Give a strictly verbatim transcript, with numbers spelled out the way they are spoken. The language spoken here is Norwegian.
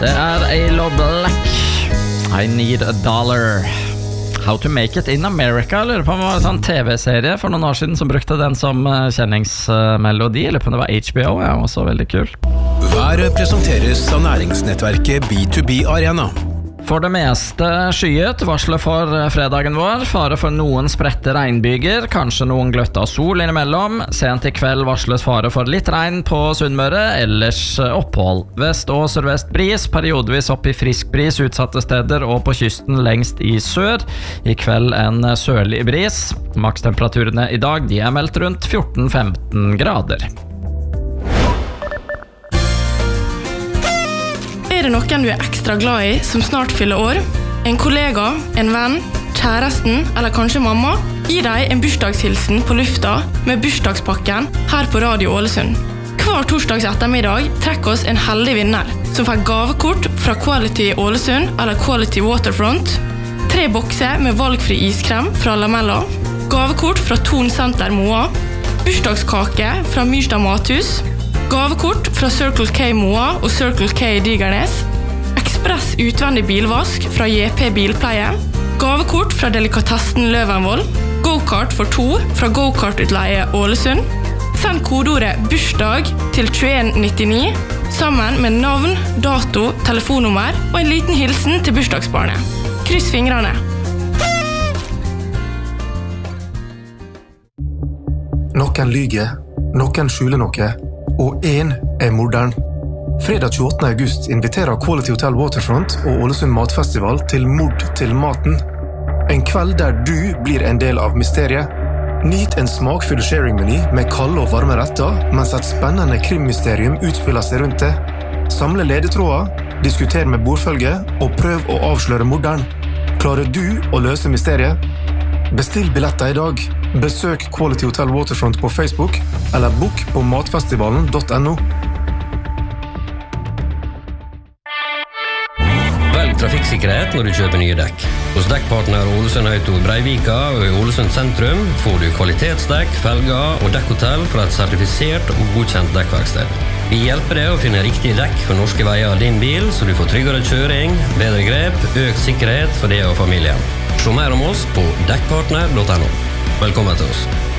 Det er Aloe Black. I need a dollar. How to make it in America. Jeg lurer på om det var en sånn T V-serie for noen år siden som brukte den som kjenningsmelodi. Jeg lurer på om det var H B O. Ja, også veldig kul. Været presenteres av næringsnettverket B to B Arena. For det meste skyet, varslet for fredagen vår. Fare for noen spredte regnbyger, kanskje noen gløtt av sol innimellom. Sent i kveld varsles fare for litt regn på Sunnmøre, ellers opphold. Vest- og sørvest bris, periodevis opp i frisk bris utsatte steder og på kysten lengst i sør. I kveld en sørlig bris. Makstemperaturene i dag de er meldt rundt fjorten til femten grader. Er det noen du er ekstra glad i som snart fyller år? En kollega, en venn, kjæresten eller kanskje mamma? Gi deg en bursdagshilsen på lufta med bursdagspakken her på Radio Ålesund. Hver torsdags ettermiddag trekker oss en heldig vinner som får gavekort fra Quality Ålesund eller Quality Waterfront, tre bokser med valgfri iskrem fra Lamella, gavekort fra Ton Center Moa, bursdagskake fra Myrstad Mathus, gavekort fra Circle K Moa og Circle K Digernes, ekspress utvendig bilvask fra J P Bilpleie, gavekort fra Delikatessen Løvenvoll, go-kart for to fra Go-kart-utleie Ålesund. Send kodeordet bursdag til tjueen nittini sammen med navn, dato, telefonnummer og en liten hilsen til bursdagsbarnet. Kryss fingrene. Noen lyger, noen skjuler noe, og en er morderen. Fredag tjueåttende august inviterer Quality Hotel Waterfront og Ålesund Matfestival til Mord til maten. En kveld der du blir en del av mysteriet. Nyt en smakfull sharing-meny med kalde og varme retter, mens et spennende krimmysterium utspiller seg rundt det. Samle ledetråder, diskuter med bordfølge og prøv å avsløre morderen. Klarer du å løse mysteriet? Bestill billetter i dag. Besøk Quality Hotel Waterfront på Facebook eller book på matfestivalen punktum no. Velg trafikksikkerhet når du kjøper nye dekk. Hos dekkpartner Ålesund Auto i Breivika og i Ålesund sentrum får du kvalitetsdekk, felger og dekkhotell fra et sertifisert og godkjent dekkverksted. Vi hjelper deg å finne riktige dekk for norske veier av din bil, så du får tryggere kjøring, bedre grep, økt sikkerhet for deg og familien. Se mer om oss på dekkpartner punktum no. Velkommen til oss.